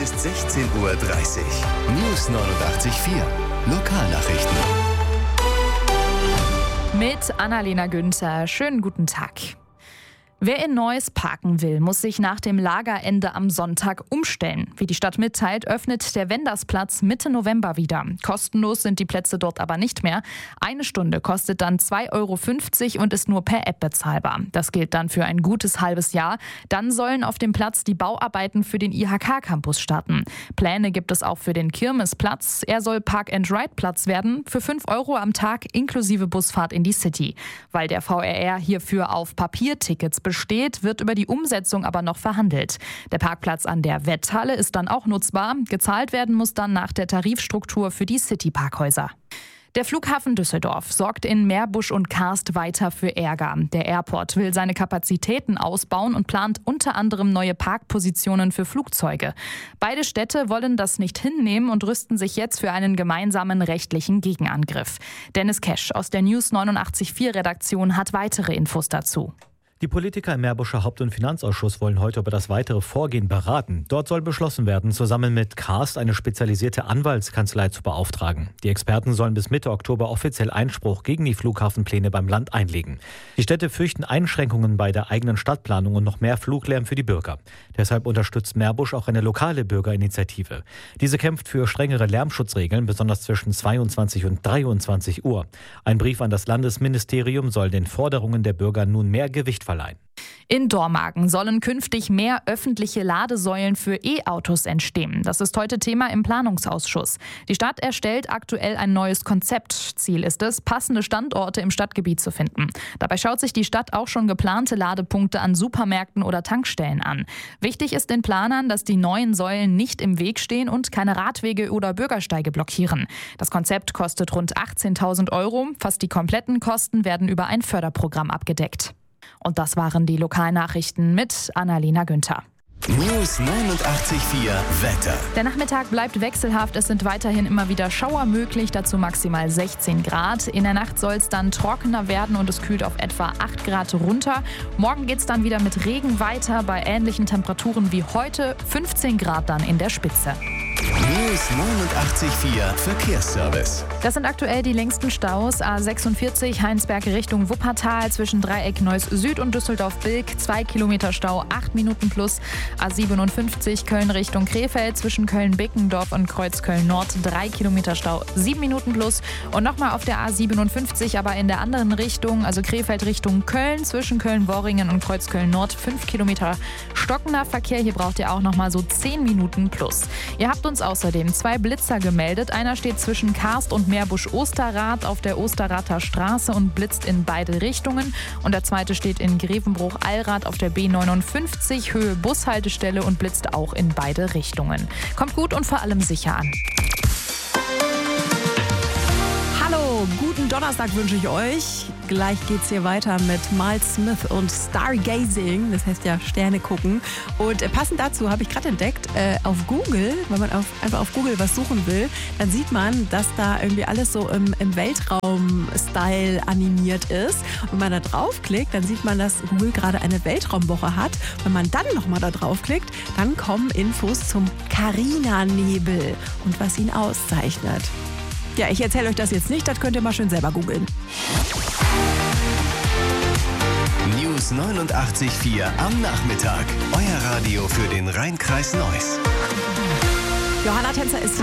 ist 16:30 Uhr. News 89.4. Lokalnachrichten. Mit Annalena Günther. Schönen guten Tag. Wer in Neuss parken will, muss sich nach dem Lagerende am Sonntag umstellen. Wie die Stadt mitteilt, öffnet der Wendersplatz Mitte November wieder. Kostenlos sind die Plätze dort aber nicht mehr. Eine Stunde kostet dann 2,50 € und ist nur per App bezahlbar. Das gilt dann für ein gutes halbes Jahr. Dann sollen auf dem Platz die Bauarbeiten für den IHK-Campus starten. Pläne gibt es auch für den Kirmesplatz. Er soll Park-and-Ride-Platz werden, für 5 € am Tag inklusive Busfahrt in die City. Weil der VRR hierfür auf Papiertickets besteht, wird über die Umsetzung aber noch verhandelt. Der Parkplatz an der Wetthalle ist dann auch nutzbar. Gezahlt werden muss dann nach der Tarifstruktur für die City-Parkhäuser. Der Flughafen Düsseldorf sorgt in Meerbusch und Karst weiter für Ärger. Der Airport will seine Kapazitäten ausbauen und plant unter anderem neue Parkpositionen für Flugzeuge. Beide Städte wollen das nicht hinnehmen und rüsten sich jetzt für einen gemeinsamen rechtlichen Gegenangriff. Dennis Kesch aus der News 89.4 Redaktion hat weitere Infos dazu. Die Politiker im Meerbuscher Haupt- und Finanzausschuss wollen heute über das weitere Vorgehen beraten. Dort soll beschlossen werden, zusammen mit Karst eine spezialisierte Anwaltskanzlei zu beauftragen. Die Experten sollen bis Mitte Oktober offiziell Einspruch gegen die Flughafenpläne beim Land einlegen. Die Städte fürchten Einschränkungen bei der eigenen Stadtplanung und noch mehr Fluglärm für die Bürger. Deshalb unterstützt Meerbusch auch eine lokale Bürgerinitiative. Diese kämpft für strengere Lärmschutzregeln, besonders zwischen 22 und 23 Uhr. Ein Brief an das Landesministerium soll den Forderungen der Bürger nun mehr Gewicht verleihen. In Dormagen sollen künftig mehr öffentliche Ladesäulen für E-Autos entstehen. Das ist heute Thema im Planungsausschuss. Die Stadt erstellt aktuell ein neues Konzept. Ziel ist es, passende Standorte im Stadtgebiet zu finden. Dabei schaut sich die Stadt auch schon geplante Ladepunkte an Supermärkten oder Tankstellen an. Wichtig ist den Planern, dass die neuen Säulen nicht im Weg stehen und keine Radwege oder Bürgersteige blockieren. Das Konzept kostet rund 18.000 €. Fast die kompletten Kosten werden über ein Förderprogramm abgedeckt. Und das waren die Lokalnachrichten mit Annalena Günther. News 89.4 Wetter. Der Nachmittag bleibt wechselhaft. Es sind weiterhin immer wieder Schauer möglich, dazu maximal 16 Grad. In der Nacht soll es dann trockener werden und es kühlt auf etwa 8 Grad runter. Morgen geht es dann wieder mit Regen weiter bei ähnlichen Temperaturen wie heute. 15 Grad dann in der Spitze. News 89.4 Verkehrsservice. Das sind aktuell die längsten Staus. A46 Heinsberg Richtung Wuppertal zwischen Dreieck Neuss Süd und Düsseldorf-Bilk. 2 Kilometer Stau, 8 Minuten plus. A57 Köln Richtung Krefeld zwischen Köln-Bickendorf und Kreuzköln-Nord. 3 Kilometer Stau, 7 Minuten plus. Und nochmal auf der A57, aber in der anderen Richtung, also Krefeld Richtung Köln zwischen Köln-Worringen und Kreuzköln-Nord. 5 Kilometer stockender Verkehr. Hier braucht ihr auch nochmal so 10 Minuten plus. Ihr habt uns außerdem 2 Blitzer gemeldet. Einer steht zwischen Karst und Meerbusch-Osterrath auf der Osterrather Straße und blitzt in beide Richtungen. Und der zweite steht in Grevenbruch-Allrath auf der B59 Höhe Bushaltestelle und blitzt auch in beide Richtungen. Kommt gut und vor allem sicher an. Hallo, guten Donnerstag wünsche ich euch. Gleich geht's hier weiter mit Miles Smith und Stargazing, das heißt ja Sterne gucken. Und passend dazu habe ich gerade entdeckt, auf Google, wenn man einfach auf Google was suchen will, dann sieht man, dass da irgendwie alles so im Weltraum-Style animiert ist. Und wenn man da draufklickt, dann sieht man, dass Google gerade eine Weltraumwoche hat. Wenn man dann nochmal da draufklickt, dann kommen Infos zum Carina-Nebel und was ihn auszeichnet. Ja, ich erzähle euch das jetzt nicht, das könnt ihr mal schön selber googeln. News 89.4 am Nachmittag. Euer Radio für den Rhein-Kreis Neuss. Johanna Tänzer ist